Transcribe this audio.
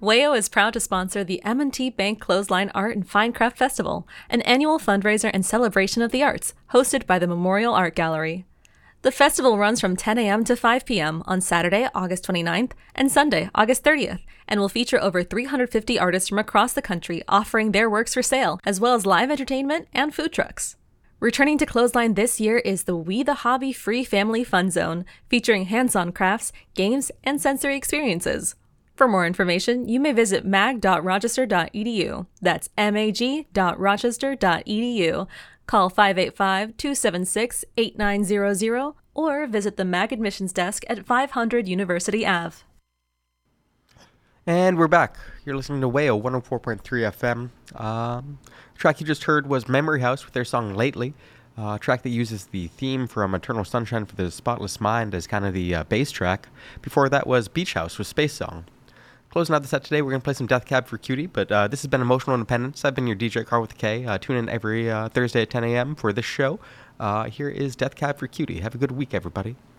WAYO is proud to sponsor the M&T Bank Clothesline Art and Fine Craft Festival, an annual fundraiser and celebration of the arts, hosted by the Memorial Art Gallery. The festival runs from 10 a.m. to 5 p.m. on Saturday, August 29th, and Sunday, August 30th, and will feature over 350 artists from across the country offering their works for sale, as well as live entertainment and food trucks. Returning to Clothesline this year is the We the Hobby Free Family Fun Zone, featuring hands-on crafts, games, and sensory experiences. For more information, you may visit mag.rochester.edu. That's mag.rochester.edu. Call 585-276-8900 or visit the MAG admissions desk at 500 University Ave. And we're back. You're listening to WAYO 104.3 FM. The track you just heard was Memory House with their song Lately, a track that uses the theme from Eternal Sunshine for the Spotless Mind as kind of the bass track. Before that was Beach House with Space Song. Closing out the set today, we're going to play some Death Cab for Cutie, but this has been Emotional Independence. I've been your DJ Carl with a K. Tune in every Thursday at 10 a.m. for this show. Here is Death Cab for Cutie. Have a good week, everybody.